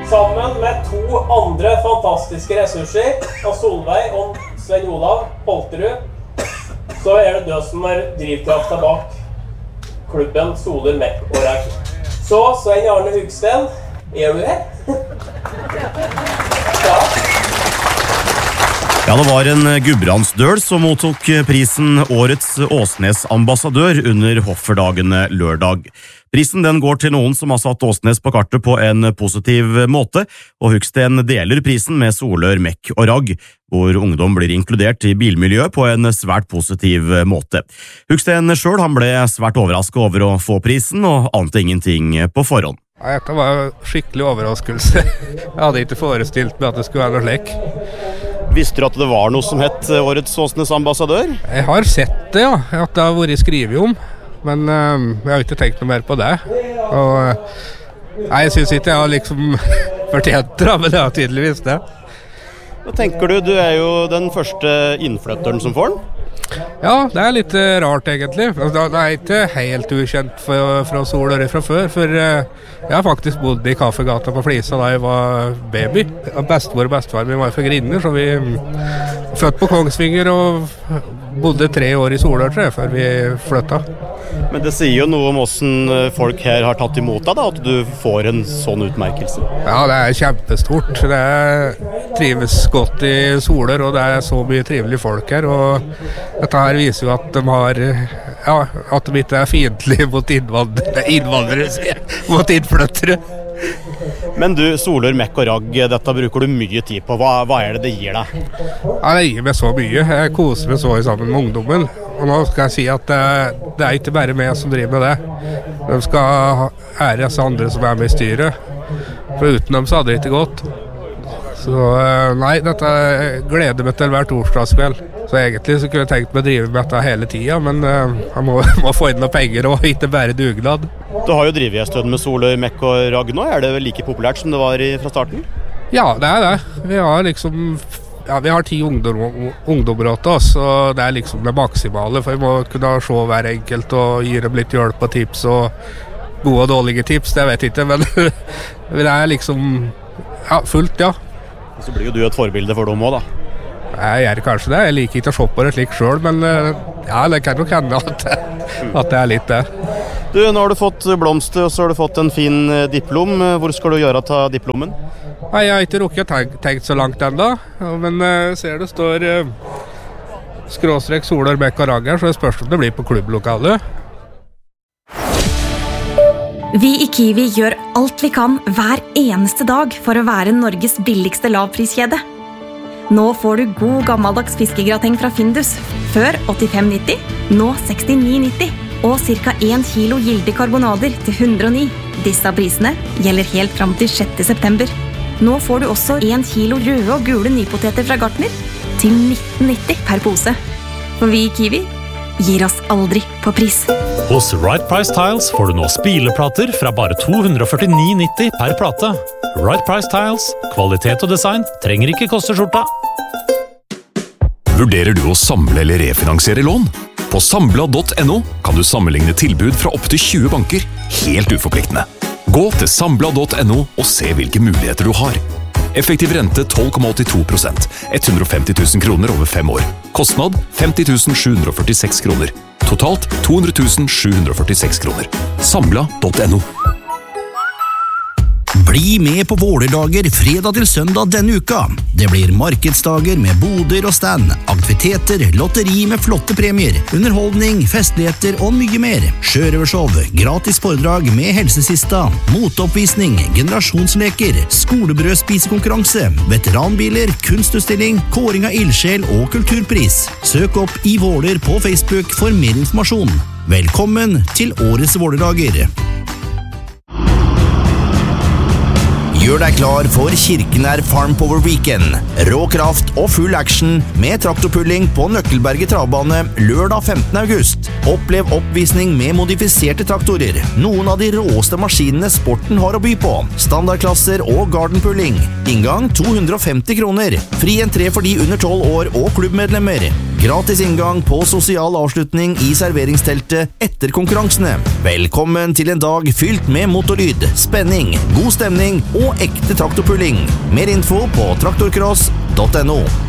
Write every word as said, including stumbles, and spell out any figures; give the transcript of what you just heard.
Sammen med to andre fantastiske ressurser, av Solveig og Svein Olav Holterud, så er det du som er drivkraften bak klubben Soler, Mekk og Ragg. Så, Svein Arne Hugsten, er du her? Ja. Ja, det var en Gudbrandsdøl som mottok prisen Årets Åsnes-ambassadør under Hofferdagene lørdag. Prisen den går til noen som har satt Åsnes på kartet på en positiv måte, og Hugsten deler prisen med Solør, Mekk og Ragg, hvor ungdom blir inkludert i bilmiljøet på en svært positiv måte. Hugsten selv han ble svært overrasket over å få prisen, og ante ingenting på forhånd. Dette var en skikkelig overraskelse. Jeg hadde ikke forestilt meg at det skulle være noe slik. Visste du at det var noe som het Årets Åsnes-ambassadør? Jeg har sett det, ja. At det har vært skrevet om. Men uh, jeg har ikke tenkt noe mer på det. Og, uh, nei, jeg synes ikke jeg har liksom fortjent det, men jeg har tydeligvis det. Hva tenker du? Du er jo den første innflytteren som får den. Ja, det er litt uh, rart egentlig. Det er ikke helt ukjent for, fra Solør fra før, for uh, jeg har faktisk bodd i Kaffegata på Flisa da jeg var baby. Bestemor og bestefar min var fra Grinner, så vi um, født på Kongsvinger og bodde tre år i Solør, tror jeg, før vi flyttet. Men det sier jo noe om hvordan folk her har tatt imot deg, da, at du får en sånn utmerkelse. Ja, det er kjempestort. Det er, trives godt i Solør, og det er så mye trivelige folk her, og dette her viser jo at de har, ja, at de ikke er fiendtlige mot innvandrere, innvandrere, mot innflyttere. Men du, Solør, Mekk og Ragg, dette bruker du mye tid på. Hva, hva er det det gir deg? Ja, det gir meg så mye. Jeg koser meg så sammen med ungdommen. Og nå skal jeg si at det, det er ikke bare meg som driver med det. De skal ære disse andre som er med i styret. For uten dem så hadde det ikke gått. Så nei, dette gleder meg til hver torsdagskveld. Så egentlig så kunne jeg tenkt meg å drive med dette hele tiden, men uh, jeg må, må få inn noen penger og ikke bare dugnad. Du har jo drivet en stund med Solør, Mekk og Ragg nå. Er det vel like populært som det var i, fra starten? Ja, det er det. Vi har liksom ja, vi har ti ungdom, ungdommer til oss, og det er liksom det maksimale, for vi må kunne se hver enkelt og gi dem litt hjelp og tips, og gode og dårlige tips, det vet jeg ikke, men det er liksom ja, fullt, ja. Så blir jo du et forbilde for dem også, da. Jeg gjør kanskje det, jeg liker ikke å se på det slik selv, men ja, det kan nok hende at, at det er litt det. Du, nå har du fått blomster, og så har du fått en fin diplom. Hvor skal du gjøre ta diplomen? Nei, jeg har ikke rukket tenkt, tenkt så langt enda, men uh, ser det står uh, skråstrek Solør, Mekk og Ragg her, så jeg spørs om det blir på klubblokalet. Vi i Kiwi gjør alt vi kan hver eneste dag for å være Norges billigste lavpriskjede. Nå får du god gammeldags fiskegrateng fra Findus, før åttifem nitti, nå sekstini nitti, og cirka en kilo gilde karbonader til hundre og ni. Disse prisene gjelder helt fram til sjette september. Nå får du også en kilo røde og gule nypoteter fra Gartner til nitten nitti per pose. For vi i Kiwi gir oss aldri på pris. Hos Right Price Tiles får du nå spileplater fra bare to hundre og førtini nitti per plate. Right Price Tiles, kvalitet og design trenger ikke koste skjorta. Vurderer du å samle eller refinansiere lån? På Sambla punktum no kan du sammenligne tilbud fra opp til tjue banker, helt uforpliktende. Gå til Sambla punktum no og se hvilke muligheter du har. Effektiv rente tolv komma åttito prosent, hundre og femti tusen kroner over fem år. Kostnad femti tusen sju hundre og førtiseks kroner. Totalt to hundre tusen sju hundre og førtiseks kroner. Sambla punktum no. Bli med på Vålerdager fredag til søndag denne uka. Det blir markedsdager med boder og stand, aktiviteter, lotteri med flotte premier, underholdning, festligheter og mye mer. Sjørøvershow, gratis foredrag med helsesista, moteoppvisning, generasjonsleker, skolebrødspisekonkurranse, veteranbiler, kunstutstilling, kåring av ildsjel og kulturpris. Søk opp i Våler på Facebook for mer informasjon. Velkommen til årets Vålerdager. Gjør deg klar for Kirkenær Farm Power Weekend. Rå kraft og full action med traktorpulling på Nøkkelberget travbane lørdag femtende august. Opplev oppvisning med modifiserte traktorer. Noen av de råeste maskinene sporten har å by på. Standardklasser og gardenpulling. Inngang to hundre og femti kroner. Fri entré for de under tolv år og klubbmedlemmer. Gratis inngang på sosial avslutning i serveringsteltet etter konkurransene. Velkommen til en dag fylt med motorlyd, spenning, god stemning og ekte traktorpulling. Mer info på traktorcross punktum no.